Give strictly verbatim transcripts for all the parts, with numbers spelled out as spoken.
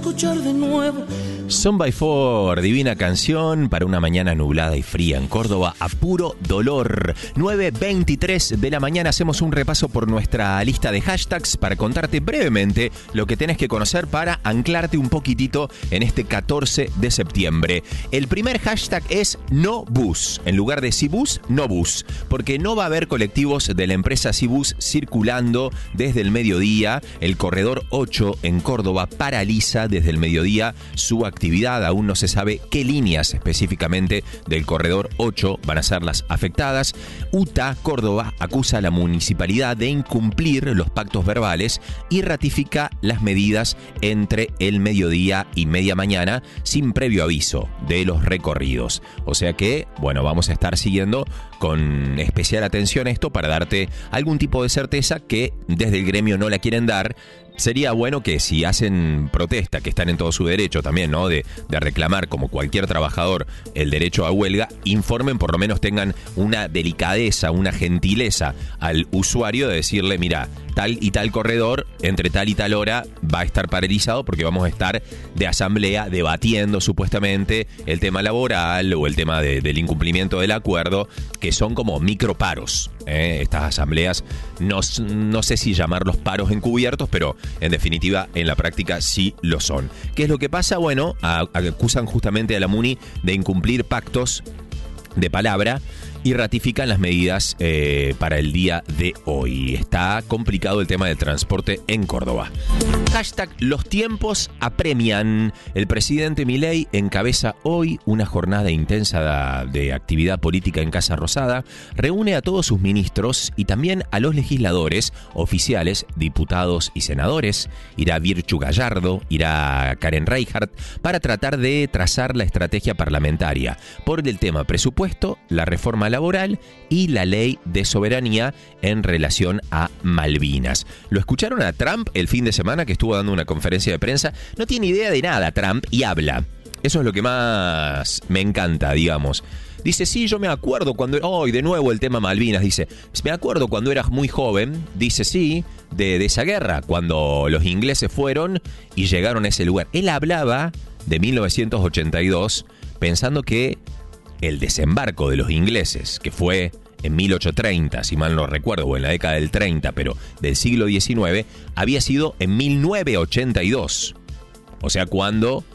escuchar de nuevo. Son by Four, divina canción para una mañana nublada y fría en Córdoba a puro dolor. nueve veintitrés de la mañana hacemos un repaso por nuestra lista de hashtags para contarte brevemente lo que tenés que conocer para anclarte un poquitito en este catorce de septiembre. El primer hashtag es no bus. En lugar de sí bus, no bus. Porque no va a haber colectivos de la empresa Cibus circulando desde el mediodía. El corredor ocho en Córdoba paraliza desde el mediodía su actividad. Aún no se sabe qué líneas específicamente del corredor ocho van a ser las afectadas. U T A Córdoba acusa a la municipalidad de incumplir los pactos verbales y ratifica las medidas entre el mediodía y media mañana sin previo aviso de los recorridos. O sea que, bueno, vamos a estar siguiendo con especial atención esto para darte algún tipo de certeza que desde el gremio no la quieren dar. Sería bueno que si hacen protesta, que están en todo su derecho también, ¿no? De, de reclamar, como cualquier trabajador, el derecho a huelga, informen, por lo menos tengan una delicadeza, una gentileza al usuario de decirle, mira, tal y tal corredor, entre tal y tal hora, va a estar paralizado porque vamos a estar de asamblea debatiendo supuestamente el tema laboral o el tema de, del incumplimiento del acuerdo, que son como microparos. ¿eh? Estas asambleas, no, no sé si llamarlos paros encubiertos, pero en definitiva, en la práctica sí lo son. ¿Qué es lo que pasa? Bueno, a, acusan justamente a la Muni de incumplir pactos de palabra y ratifican las medidas eh, para el día de hoy. Está complicado el tema del transporte en Córdoba. Hashtag los tiempos apremian. El presidente Milei encabeza hoy una jornada intensa de, de actividad política en Casa Rosada. Reúne a todos sus ministros y también a los legisladores, oficiales, diputados y senadores. Irá Virchu Gallardo, irá Karen Reichardt para tratar de trazar la estrategia parlamentaria por el tema presupuesto, la reforma laboral y la ley de soberanía en relación a Malvinas. ¿Lo escucharon a Trump el fin de semana que estuvo dando una conferencia de prensa? No tiene idea de nada Trump y habla. Eso es lo que más me encanta, digamos. Dice, sí, yo me acuerdo cuando... Hoy, oh, de nuevo el tema Malvinas. Dice, me acuerdo cuando eras muy joven. Dice, sí, de, de esa guerra, cuando los ingleses fueron y llegaron a ese lugar. Él hablaba de mil novecientos ochenta y dos pensando que el desembarco de los ingleses, que fue en mil ochocientos treinta, si mal no recuerdo, o en la década del treinta, pero del siglo diecinueve, había sido en mil novecientos ochenta y dos. O sea, cuando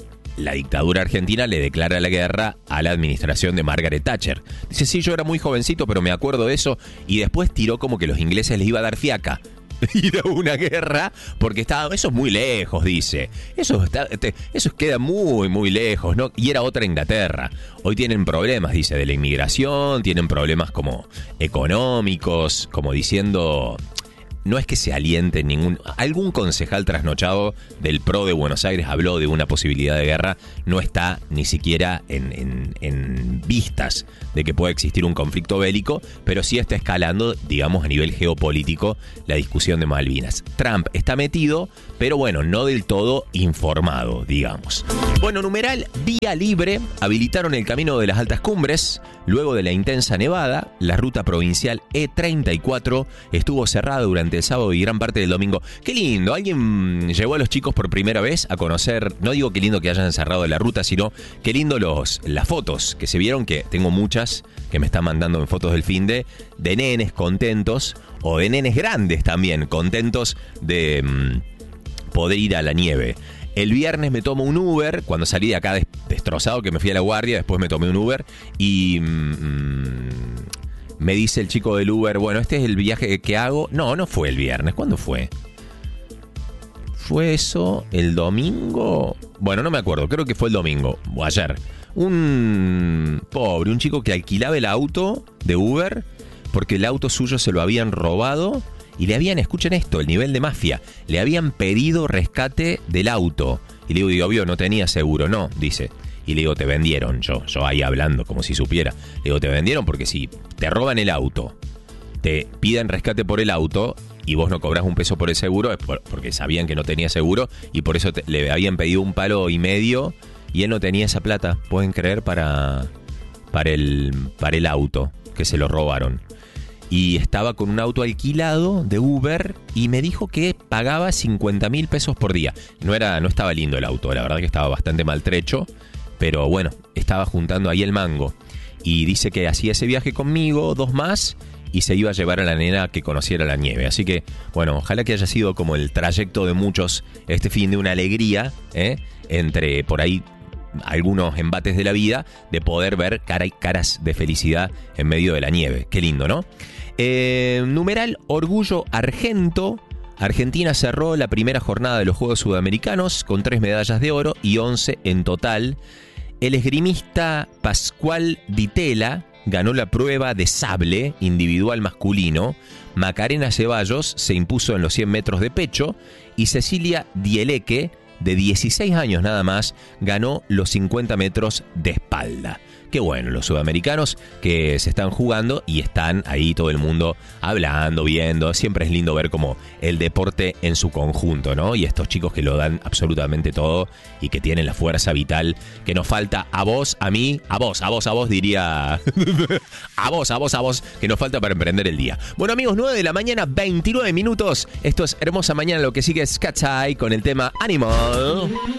la dictadura argentina le declara la guerra a la administración de Margaret Thatcher. Dice, sí, yo era muy jovencito, pero me acuerdo de eso, y después tiró como que los ingleses les iba a dar fiaca ir a una guerra porque estaba, eso es muy lejos, dice, eso está, eso queda muy muy lejos, ¿no? Y era otra Inglaterra. Hoy tienen problemas, dice, de la inmigración, tienen problemas como económicos, como diciendo, no es que se aliente ningún... Algún concejal trasnochado del P R O de Buenos Aires habló de una posibilidad de guerra. No está ni siquiera en, en, en vistas de que pueda existir un conflicto bélico, pero sí está escalando, digamos, a nivel geopolítico la discusión de Malvinas. Trump está metido, pero bueno, no del todo informado, digamos. Bueno, numeral vía libre. Habilitaron el camino de las altas cumbres. Luego de la intensa nevada, la ruta provincial E treinta y cuatro estuvo cerrada durante el sábado y gran parte del domingo. ¡Qué lindo! Alguien llevó a los chicos por primera vez a conocer, no digo qué lindo que hayan cerrado la ruta, sino qué lindo los, las fotos que se vieron, que tengo muchas que me están mandando en fotos del finde, de nenes contentos, o de nenes grandes también, contentos de mmm, poder ir a la nieve. El viernes me tomo un Uber, cuando salí de acá destrozado, que me fui a la guardia, después me tomé un Uber y... Mmm, me dice el chico del Uber, bueno, este es el viaje que hago. No, no fue el viernes. ¿Cuándo fue? ¿Fue eso el domingo? Bueno, no me acuerdo. Creo que fue el domingo o ayer. Un pobre, un chico que alquilaba el auto de Uber porque el auto suyo se lo habían robado y le habían, escuchen esto, el nivel de mafia, le habían pedido rescate del auto. Y le digo, digo, obvio, no tenía seguro. No, dice. Y le digo, te vendieron, yo, yo ahí hablando como si supiera. Le digo, te vendieron porque si te roban el auto, te piden rescate por el auto y vos no cobrás un peso por el seguro, es por, porque sabían que no tenía seguro y por eso te, le habían pedido un palo y medio y él no tenía esa plata, pueden creer, para, para, el, para el auto, que se lo robaron. y estaba con un auto alquilado de Uber y me dijo que pagaba cincuenta mil pesos por día. No era, no estaba lindo el auto, la verdad que estaba bastante maltrecho, pero bueno, estaba juntando ahí el mango. Y dice que hacía ese viaje conmigo, dos más, y se iba a llevar a la nena que conociera la nieve. Así que, bueno, ojalá que haya sido como el trayecto de muchos este fin de una alegría, ¿eh? Entre por ahí algunos embates de la vida, de poder ver cara y caras de felicidad en medio de la nieve. Qué lindo, ¿no? Eh, numeral Orgullo Argento. Argentina cerró la primera jornada de los Juegos Sudamericanos con tres medallas de oro y once en total. El esgrimista Pascual Ditela ganó la prueba de sable individual masculino. Macarena Ceballos se impuso en los cien metros de pecho y Cecilia Dieleque, de dieciséis años nada más, ganó los cincuenta metros de espalda. Qué bueno, los sudamericanos que se están jugando y están ahí todo el mundo hablando, viendo. Siempre es lindo ver como el deporte en su conjunto, ¿no? Y estos chicos que lo dan absolutamente todo y que tienen la fuerza vital que nos falta a vos, a mí, a vos, a vos, a vos, diría. a vos, a vos, a vos, que nos falta para emprender el día. Bueno, amigos, nueve de la mañana, veintinueve minutos. Esto es Hermosa Mañana, lo que sigue es Cat's Eye con el tema Animal.